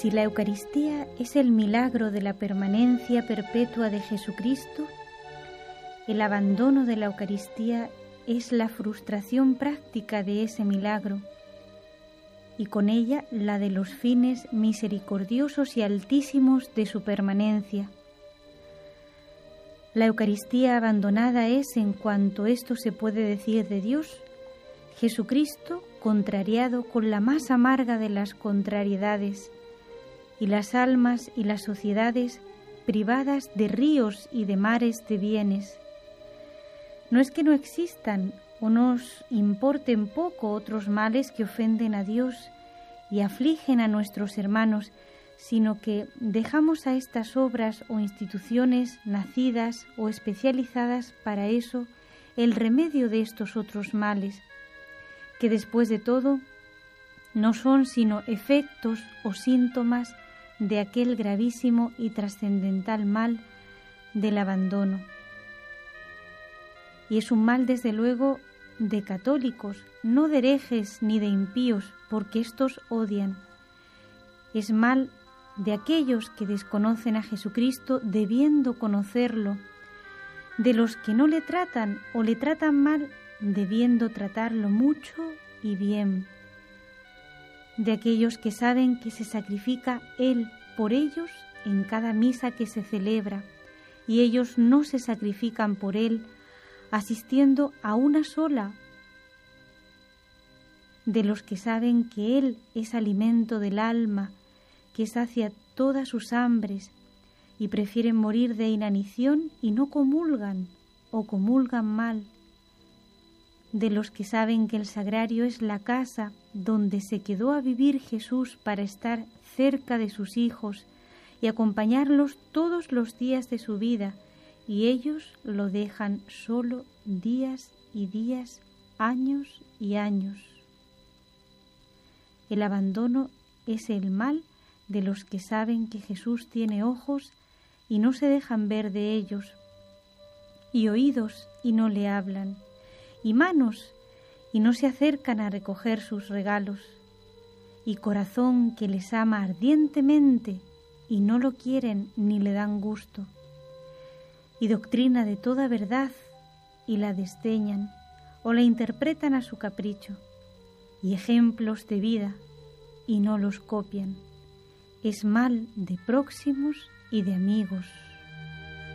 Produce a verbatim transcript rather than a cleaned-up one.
Si la Eucaristía es el milagro de la permanencia perpetua de Jesucristo, el abandono de la Eucaristía es la frustración práctica de ese milagro, y con ella la de los fines misericordiosos y altísimos de su permanencia. La Eucaristía abandonada es, en cuanto esto se puede decir de Dios, Jesucristo contrariado con la más amarga de las contrariedades, y las almas y las sociedades privadas de ríos y de mares de bienes. No es que no existan o nos importen poco otros males que ofenden a Dios y afligen a nuestros hermanos, sino que dejamos a estas obras o instituciones nacidas o especializadas para eso el remedio de estos otros males, que después de todo no son sino efectos o síntomas de aquel gravísimo y trascendental mal del abandono. Y es un mal, desde luego, de católicos, no de herejes ni de impíos, porque éstos odian. Es mal de aquellos que desconocen a Jesucristo debiendo conocerlo, de los que no le tratan o le tratan mal debiendo tratarlo mucho y bien, de aquellos que saben que se sacrifica Él por ellos en cada misa que se celebra y ellos no se sacrifican por Él asistiendo a una sola, de los que saben que Él es alimento del alma, que sacia todas sus hambres y prefieren morir de inanición y no comulgan o comulgan mal, de los que saben que el sagrario es la casa donde se quedó a vivir Jesús para estar cerca de sus hijos y acompañarlos todos los días de su vida, y ellos lo dejan solo días y días, años y años. El abandono es el mal de los que saben que Jesús tiene ojos y no se dejan ver de ellos, y oídos y no le hablan, y manos y no se acercan a recoger sus regalos, y corazón que les ama ardientemente y no lo quieren ni le dan gusto, y doctrina de toda verdad y la desdeñan o la interpretan a su capricho, y ejemplos de vida y no los copian. Es mal de próximos y de amigos.